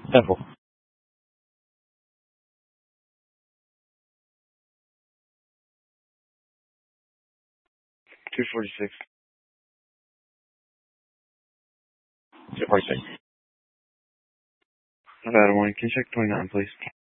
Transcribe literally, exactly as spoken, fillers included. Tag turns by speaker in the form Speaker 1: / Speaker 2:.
Speaker 1: Temple. two forty-six. two forty-six. Nevada morning. Can you check twenty-nine, please?